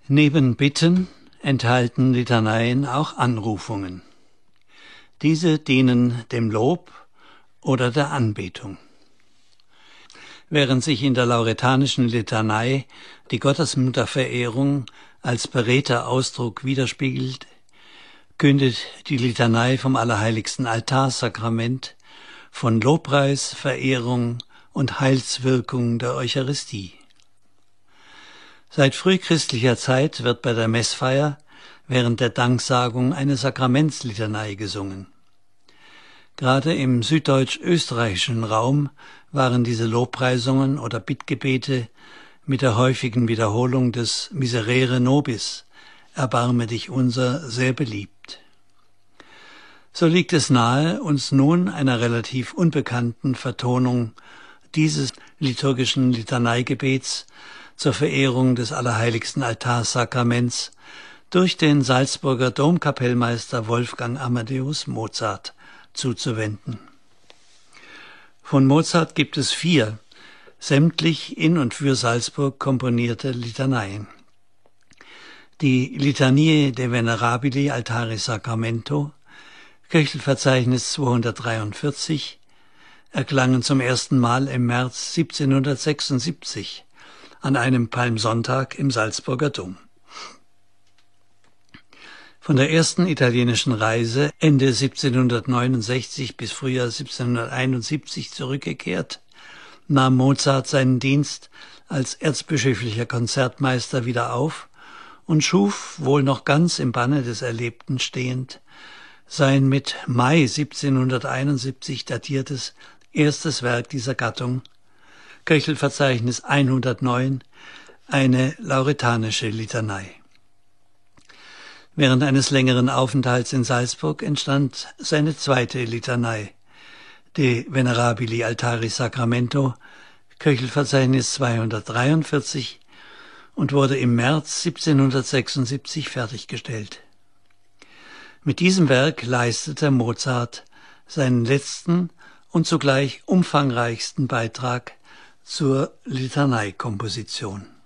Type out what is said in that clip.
Neben Bitten enthalten Litaneien auch Anrufungen. Diese dienen dem Lob oder der Anbetung. Während sich in der lauretanischen Litanei die Gottesmutterverehrung als beredter Ausdruck widerspiegelt, kündet die Litanei vom allerheiligsten Altarsakrament, von Lobpreis, Verehrung und Heilswirkung der Eucharistie. Seit frühchristlicher Zeit wird bei der Messfeier während der Danksagung eine Sakramentslitanei gesungen. Gerade im süddeutsch-österreichischen Raum waren diese Lobpreisungen oder Bittgebete mit der häufigen Wiederholung des Miserere nobis, Erbarme dich unser, sehr beliebt. So liegt es nahe, uns nun einer relativ unbekannten Vertonung dieses liturgischen Litaneigebets zur Verehrung des allerheiligsten Altarsakraments durch den Salzburger Domkapellmeister Wolfgang Amadeus Mozart zuzuwenden. Von Mozart gibt es 4, sämtlich in und für Salzburg komponierte Litaneien. Die Litanie de Venerabili Altari Sacramento, Köchelverzeichnis 243, erklangen zum ersten Mal im März 1776 an einem Palmsonntag im Salzburger Dom. Von der ersten italienischen Reise Ende 1769 bis Frühjahr 1771 zurückgekehrt, nahm Mozart seinen Dienst als erzbischöflicher Konzertmeister wieder auf und schuf, wohl noch ganz im Banne des Erlebten stehend, sein mit Mai 1771 datiertes erstes Werk dieser Gattung, Köchelverzeichnis 109, eine lauretanische Litanei. Während eines längeren Aufenthalts in Salzburg entstand seine zweite Litanei, De Venerabili Altari Sacramento, Köchelverzeichnis 243, und wurde im März 1776 fertiggestellt. Mit diesem Werk leistete Mozart seinen letzten und zugleich umfangreichsten Beitrag zur Litaneikomposition.